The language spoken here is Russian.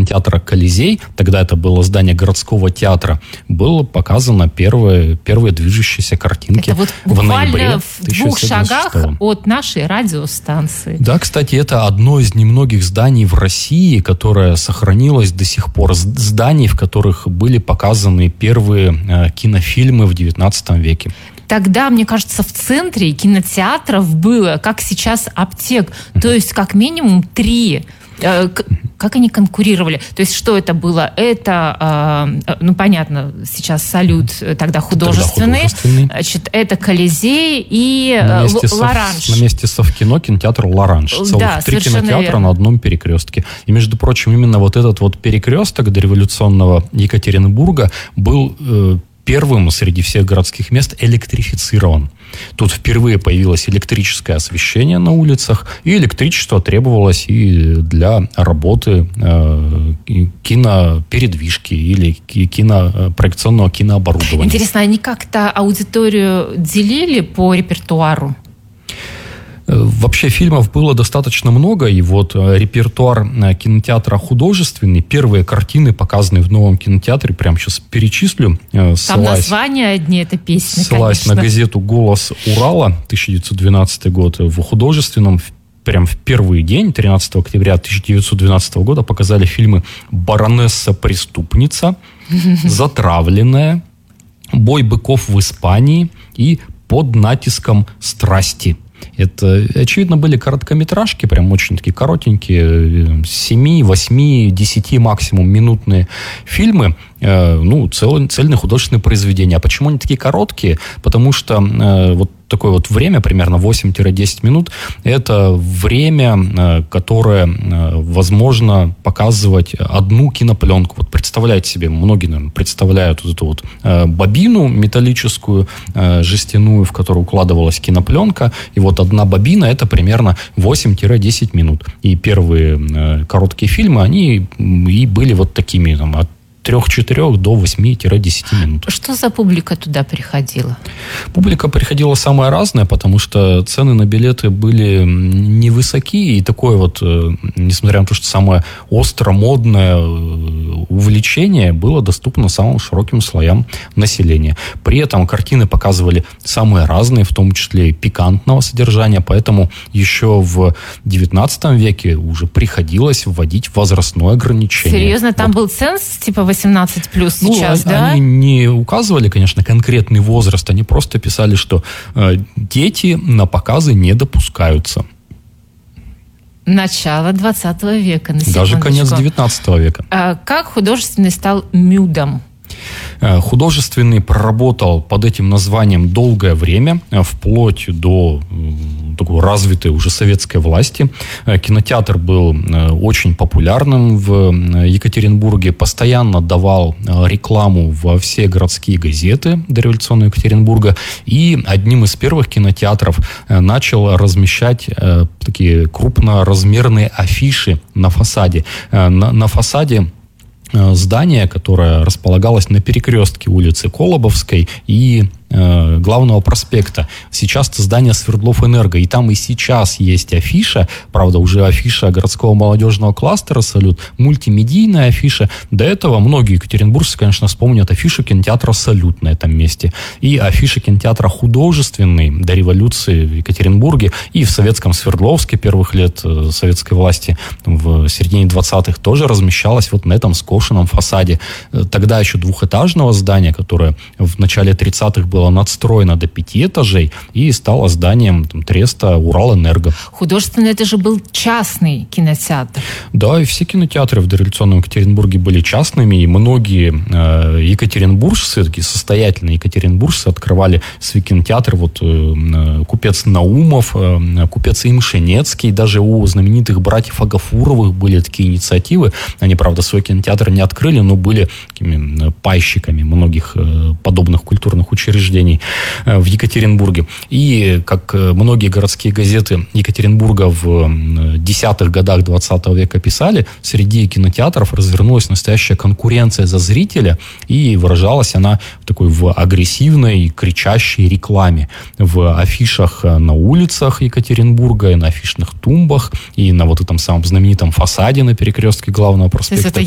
кинотеатра «Колизей», тогда это было здание городского театра, было показано первые движущиеся картинки. Это вот в ноябре в 2 шагах от нашей радиостанции. Да, кстати, это одно из немногих зданий в России, которое сохранилось до сих пор. Зданий, в которых были показаны первые кинофильмы в XIX веке. Тогда, мне кажется, в центре кинотеатров было, как сейчас, аптек. То есть, как минимум 3. Как они конкурировали? То есть, что это было? Это, понятно, сейчас «Салют», тогда художественный. Значит, это «Колизей» и «Лоранж». На месте Совкино кинотеатр «Лоранж». Целых 3 кинотеатра верно. На одном перекрестке. И, между прочим, именно вот этот вот перекресток дореволюционного Екатеринбурга был первым среди всех городских мест электрифицирован. Тут впервые появилось электрическое освещение на улицах, и электричество требовалось и для работы кинопередвижки или проекционного кинооборудования. Интересно, они как-то аудиторию делили по репертуару? Вообще фильмов было достаточно много, и вот репертуар кинотеатра художественный, первые картины, показанные в новом кинотеатре, прямо сейчас перечислю. Там названия одни, это песни, ссылаясь конечно. На газету «Голос Урала», 1912 год, в художественном прям в первый день, 13 октября 1912 года, показали фильмы «Баронесса-преступница», «Затравленная», «Бой быков в Испании» и «Под натиском страсти». Это, очевидно, были короткометражки, прям очень такие коротенькие, 7, 8, 10 максимум минутные фильмы, цельные художественные произведения. А почему они такие короткие? Потому что вот такое вот время, примерно 8-10 минут, это время, которое возможно показывать одну кинопленку. Вот представляете себе, многие, наверное, представляют вот эту вот бобину металлическую, жестяную, в которую укладывалась кинопленка, и вот одна бобина — это примерно 8-10 минут. И первые короткие фильмы, они и были вот такими, там, от 3-4 до 8-10 минут. Что за публика туда приходила? Публика приходила самая разная, потому что цены на билеты были невысокие, и такое вот, несмотря на то, что самое остро модное увлечение было доступно самым широким слоям населения. При этом картины показывали самые разные, в том числе и пикантного содержания, поэтому еще в XIX веке уже приходилось вводить возрастное ограничение. Серьезно? Там был ценз типа 18 плюс сейчас, да? Они не указывали, конечно, конкретный возраст, они просто писали, что дети на показы не допускаются. Начало 20 века, на секундочку. Даже конец 19 века. Как художественный стал мюдом? Художественный проработал под этим названием долгое время, вплоть до такой развитой уже советской власти. Кинотеатр был очень популярным в Екатеринбурге, постоянно давал рекламу во все городские газеты дореволюционного Екатеринбурга, и одним из первых кинотеатров начал размещать такие крупноразмерные афиши на фасаде. На фасаде здание, которое располагалось на перекрестке улицы Колобовской и Главного проспекта. Сейчас это здание Свердловэнерго, и там и сейчас есть афиша, правда, уже афиша городского молодежного кластера «Салют», мультимедийная афиша. До этого многие екатеринбуржцы, конечно, вспомнят афишу кинотеатра «Салют» на этом месте, и афиша кинотеатра «Художественный» до революции в Екатеринбурге и в советском Свердловске первых лет советской власти в середине 20-х тоже размещалась вот на этом скошенном фасаде. Тогда еще двухэтажного здания, которое в начале 30-х было надстроено до 5 этажей и стало зданием треста «Уралэнерго». Художественный, это же был частный кинотеатр. Да, и все кинотеатры в дореволюционном Екатеринбурге были частными, и многие екатеринбуржцы, такие состоятельные екатеринбуржцы, открывали свои кинотеатры. Вот купец Наумов, купец Имшенецкий, даже у знаменитых братьев Агафуровых были такие инициативы. Они, правда, свой кинотеатр не открыли, но были такими пайщиками многих подобных культурных учреждений в Екатеринбурге. И, как многие городские газеты Екатеринбурга в десятых годах 20 века писали, среди кинотеатров развернулась настоящая конкуренция за зрителя, и выражалась она в агрессивной, кричащей рекламе. В афишах на улицах Екатеринбурга, и на афишных тумбах, и на вот этом самом знаменитом фасаде на перекрестке Главного проспекта.